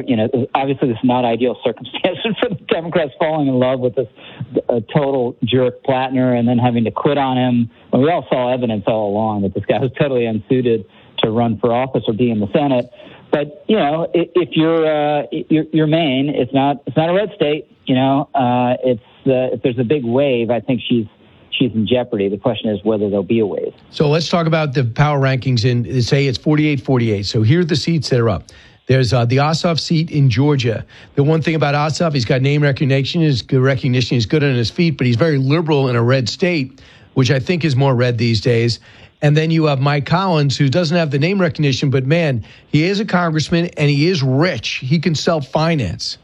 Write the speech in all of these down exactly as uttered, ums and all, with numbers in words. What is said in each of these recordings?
you know, obviously this is not ideal circumstances for the Democrats falling in love with this uh, total jerk Plattner and then having to quit on him. When we all saw evidence all along that this guy was totally unsuited to run for office or be in the Senate. But, you know, if, if you're, uh, you're, you're Maine, it's not, it's not a red state, you know, uh, it's, uh, if there's a big wave, I think she's, she's in jeopardy. The question is whether there'll be a wave. So let's talk about the power rankings in, say it's forty-eight forty-eight. So here are the seats that are up. There's uh, the Ossoff seat in Georgia. The one thing about Ossoff, he's got name recognition, his good recognition, he's good on his feet, but he's very liberal in a red state, which I think is more red these days. And then you have Mike Collins, who doesn't have the name recognition, but man, he is a congressman and he is rich. He can self-finance.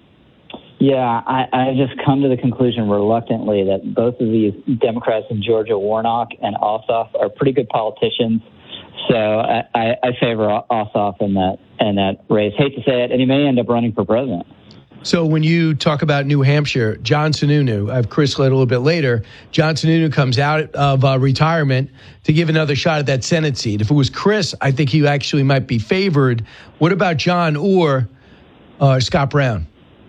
Yeah, I, I just come to the conclusion reluctantly that both of these Democrats in Georgia, Warnock and Ossoff, are pretty good politicians. So I, I, I favor Ossoff in that in that race. Hate to say it, and he may end up running for president. So when you talk about New Hampshire, John Sununu, I have Chris Litt a little bit later. John Sununu comes out of uh, retirement to give another shot at that Senate seat. If it was Chris, I think he actually might be favored. What about John or uh, Scott Brown?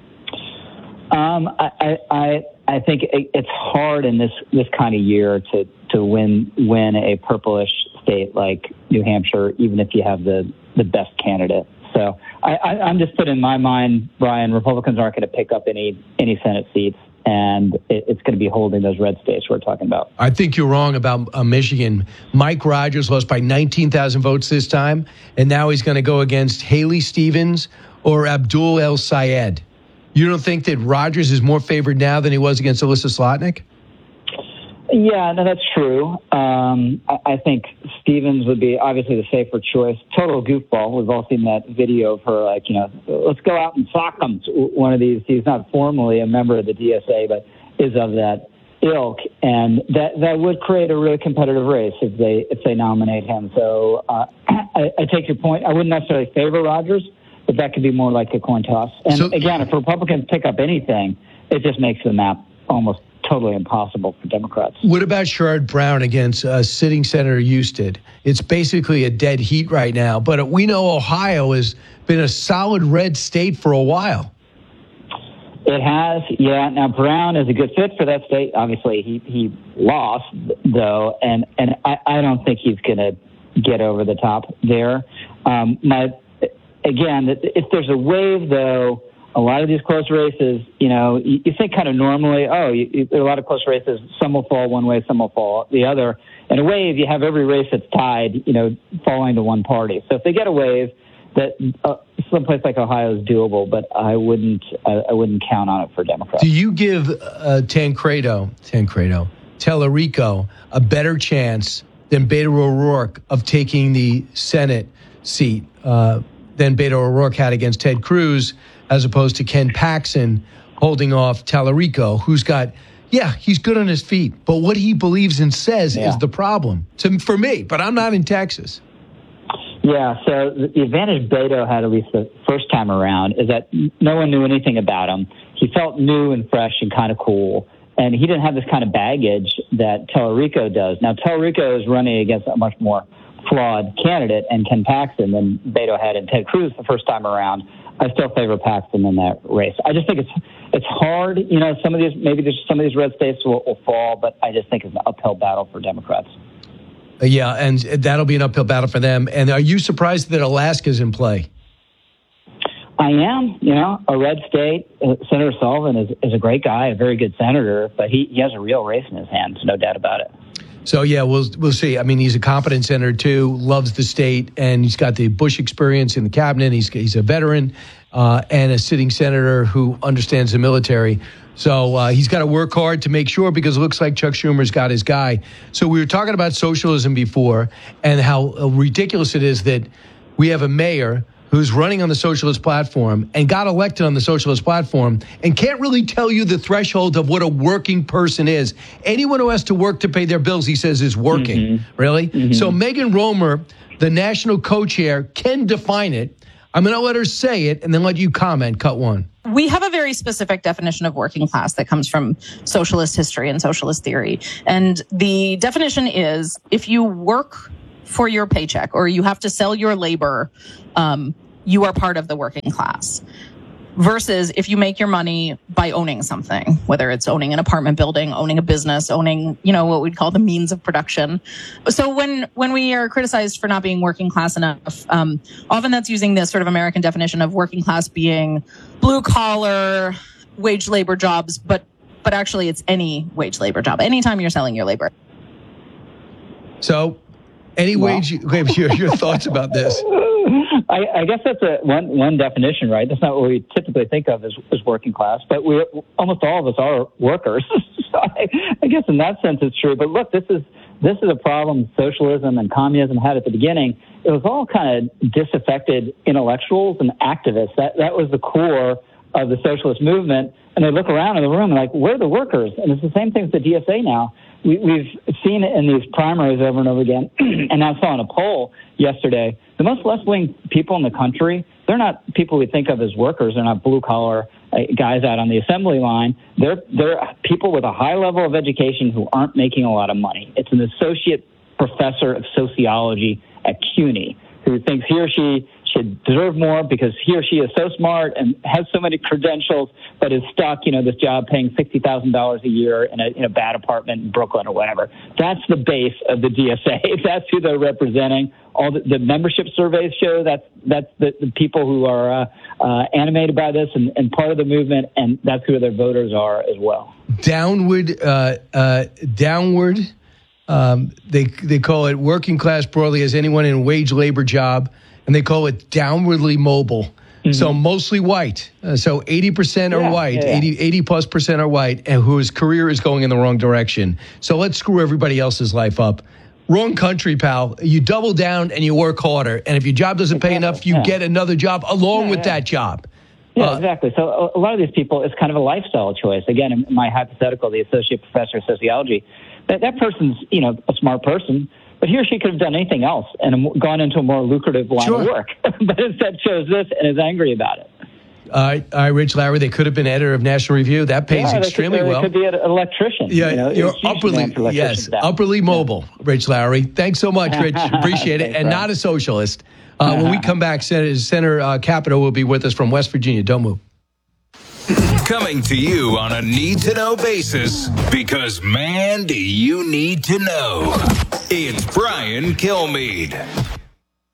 Um, I, I I think it's hard in this, this kind of year to, to win win a purplish state like New Hampshire, even if you have the, the best candidate. So I, I, I'm just putting in my mind, Brian, Republicans aren't going to pick up any any Senate seats, and it, it's going to be holding those red states we're talking about. I think you're wrong about uh, Michigan. Mike Rogers lost by nineteen thousand votes this time, and now he's going to go against Haley Stevens or Abdul El Sayed. You don't think that Rogers is more favored now than he was against Alyssa Slotnick? Yeah, no, that's true. Um, I, I think Stevens would be obviously the safer choice. Total goofball. We've all seen that video of her, like, you know, let's go out and sock them. One of these, he's not formally a member of the D S A, but is of that ilk. And that, that would create a really competitive race if they if they nominate him. So uh, I, I take your point. I wouldn't necessarily favor Rogers, but that could be more like a coin toss. And so, again, if Republicans pick up anything, it just makes the map almost totally impossible for Democrats. What about Sherrod Brown against uh, sitting Senator Husted? It's basically a dead heat right now, but we know Ohio has been a solid red state for a while. It has, yeah. Now, Brown is a good fit for that state. Obviously, he, he lost, though, and, and I, I don't think he's going to get over the top there. Um, my, again, if there's a wave, though, a lot of these close races, you know, you, you think kind of normally, oh, you, you, there are a lot of close races. Some will fall one way, some will fall the other. In a wave, you have every race that's tied, you know, falling to one party. So if they get a wave, that uh, someplace like Ohio is doable, but I wouldn't, I, I wouldn't count on it for Democrats. Do you give uh, Tancredo, Tancredo, Tellerico a better chance than Beto O'Rourke of taking the Senate seat uh, than Beto O'Rourke had against Ted Cruz, as opposed to Ken Paxton holding off Tallarico, who's got, yeah, he's good on his feet, but what he believes and says yeah. is the problem to, for me, but I'm not in Texas. Yeah, so the advantage Beto had, at least the first time around, is that no one knew anything about him. He felt new and fresh and kind of cool, and he didn't have this kind of baggage that Tellerico does. Now, Tellerico is running against a much more flawed candidate and Ken Paxton than Beto had in Ted Cruz the first time around. I still favor Paxton in that race. I just think it's it's hard. You know, some of these, maybe there's some of these red states will, will fall, but I just think it's an uphill battle for Democrats. Uh, yeah, and that'll be an uphill battle for them. And are you surprised that Alaska's in play? I am. You know, a red state. Uh, Senator Sullivan is, is a great guy, a very good senator, but he, he has a real race in his hands, no doubt about it. So, yeah, we'll we'll see. I mean, he's a competent senator, too, loves the state, and he's got the Bush experience in the cabinet. He's he's a veteran uh, and a sitting senator who understands the military. So uh, he's got to work hard to make sure, because it looks like Chuck Schumer's got his guy. So we were talking about socialism before and how ridiculous it is that we have a mayor who's running on the socialist platform and got elected on the socialist platform and can't really tell you the threshold of what a working person is. Anyone who has to work to pay their bills, he says, is working. Mm-hmm. Really? Mm-hmm. So Megan Romer, the national co-chair, can define it. I'm going to let her say it and then let you comment. Cut one. We have a very specific definition of working class that comes from socialist history and socialist theory. And the definition is if you work for your paycheck or you have to sell your labor um, you are part of the working class. Versus if you make your money by owning something, whether it's owning an apartment building, owning a business, owning, you know, what we'd call the means of production. So when, when we are criticized for not being working class enough, um, often that's using this sort of American definition of working class being blue collar, wage labor jobs, but, but actually it's any wage labor job, anytime you're selling your labor. So any well. wage, your, your thoughts about this? I, I guess that's a one one definition, right? That's not what we typically think of as, as working class, but we almost all of us are workers. So I, I guess in that sense it's true. But look, this is this is a problem socialism and communism had at the beginning. It was all kind of disaffected intellectuals and activists. That that was the core of the socialist movement. And they look around in the room and like, where are the workers? And it's the same thing with the D S A now. We, we've seen it in these primaries over and over again. And I saw in a poll yesterday, the most left-wing people in the country, they're not people we think of as workers. They're not blue-collar uh, guys out on the assembly line. They're, they're people with a high level of education who aren't making a lot of money. It's an associate professor of sociology at CUNY who thinks he or she should deserve more because he or she is so smart and has so many credentials, but is stuck, you know, this job paying sixty thousand dollars a year in a, in a bad apartment in Brooklyn or whatever. That's the base of the D S A. That's who they're representing. All the, the membership surveys show that's, that's the, the people who are uh, uh, animated by this and, and part of the movement, and that's who their voters are as well. Downward, uh, uh, downward, um, they, they call it working class broadly as anyone in a wage labor job, and they call it downwardly mobile. Mm-hmm. So mostly white. Uh, so eighty percent are yeah, white, yeah, yeah. eighty, eighty plus percent are white, and whose career is going in the wrong direction. So let's screw everybody else's life up. Wrong country, pal. You double down and you work harder. And if your job doesn't pay enough, you yeah. get another job along yeah, with yeah. that job. Yeah, uh, exactly. So a lot of these people, it's kind of a lifestyle choice. Again, in my hypothetical, the associate professor of sociology, that, that person's, you know, a smart person, but he or she could have done anything else and gone into a more lucrative line sure. of work. But instead chose this and is angry about it. All right, all right, Rich Lowry, they could have been editor of National Review. That pays yeah, extremely they could, well. They could be an electrician. Yeah, you know, you're upperly, yes, now. upperly mobile, yeah. Rich Lowry. Thanks so much, Rich. Appreciate it. Thanks, and bro. not a socialist. Uh, when we come back, Senator, Senator uh, Capito will be with us from West Virginia. Don't move. Coming to you on a need-to-know basis, because, man, do you need to know. It's Brian Kilmeade.